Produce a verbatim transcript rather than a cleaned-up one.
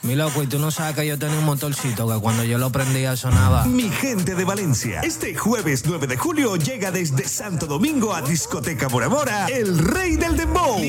Mi loco, y tú no sabes que yo tenía un motorcito que cuando yo lo prendía sonaba. Mi gente de Valencia, este jueves nueve de julio llega desde Santo Domingo a Discoteca Bora Bora, el rey del dembow.